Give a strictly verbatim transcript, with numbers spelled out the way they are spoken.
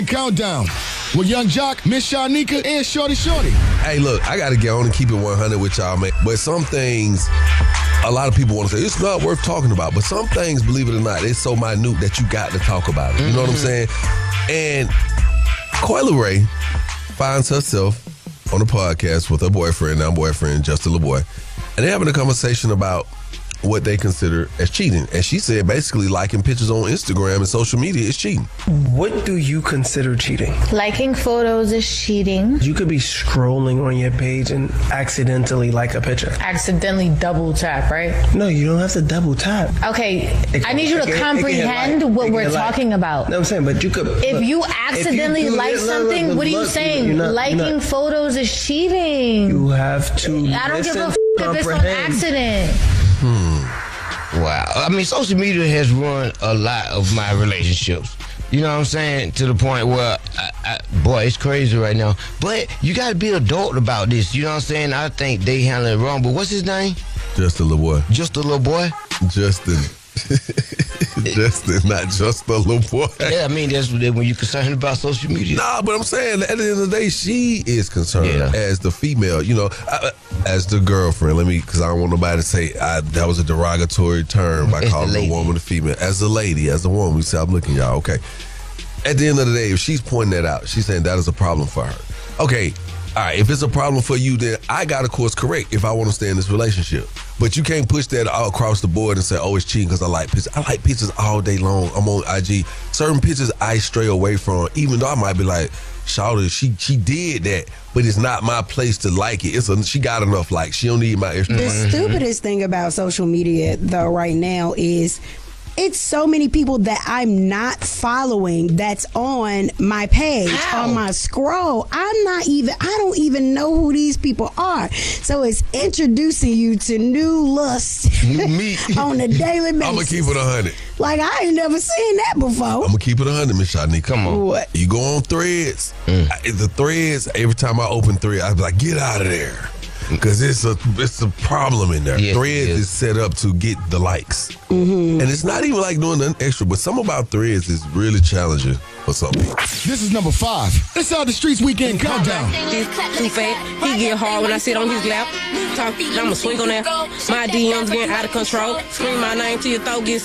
Countdown with Young Jock, Miss Shanika, and Shorty Shorty. Hey, look, I got to get on and keep it one hundred with y'all, man. But some things, a lot of people want to say, it's not worth talking about. But some things, believe it or not, it's so minute that you got to talk about it. You mm-hmm. know what I'm saying? And Coi Leray finds herself on a podcast with her boyfriend, now boyfriend, Justin LaBoy. And they're having a conversation about what they consider as cheating. And she said basically liking pictures on Instagram and social media is cheating. What do you consider cheating? Liking photos is cheating. You could be scrolling on your page and accidentally like a picture. Accidentally double tap, right? No, you don't have to double tap. Okay, can, I need you to can, comprehend like, what we're talking like. about. No, I'm saying, but you could... If look, you accidentally you like something, look, what are you look, saying? You're not, Liking you're not, photos is cheating. You have to I don't listen, give a f*** if it's on accident. Hmm. Wow. I mean, social media has ruined a lot of my relationships. You know what I'm saying? To the point where, I, I, boy, it's crazy right now. But you got to be adult about this. You know what I'm saying? I think they handle it wrong. But what's his name? Just a little boy. Just a little boy? Justin. Justin, not just a little boy. Yeah, I mean, that's when you're concerned about social media. Nah, but I'm saying, at the end of the day, she is concerned yeah. as the female, you know, I, as the girlfriend. Let me, because I don't want nobody to say I, that was a derogatory term by calling a woman a female. As a lady, as a woman, we say, I'm looking, y'all, okay. At the end of the day, if she's pointing that out, she's saying that is a problem for her. Okay, all right, if it's a problem for you, then I got to course correct if I want to stay in this relationship. But you can't push that all across the board and say, oh, it's cheating because I like pictures. I like pictures all day long. I'm on I G. Certain pictures I stray away from, even though I might be like, Shawty, she she did that, but it's not my place to like it. It's a, she got enough likes. She don't need my extra. The stupidest thing about social media, though, right now is it's so many people that I'm not following that's on my page, How? on my scroll. I'm not even, I don't even know who these people are. So it's introducing you to new lust Me. on a daily basis. I'm going to keep it one hundred. Like, I ain't never seen that before. I'm going to keep it one hundred, Miss Shanika. Come on. What? You go on Threads. Mm. I, the Threads, every time I open Threads, I be like, get out of there. Because it's a it's a problem in there. Yes, Threads is set up to get the likes. Mm-hmm. And it's not even like doing nothing extra, but some about Threads is really challenging for some people. This is number five. Inside the Streets Weekend Countdown. He's too fat. He get hard when I sit on his lap. Talk, I'ma swing on that. My D Ms getting out of control. Scream my name till your throat gets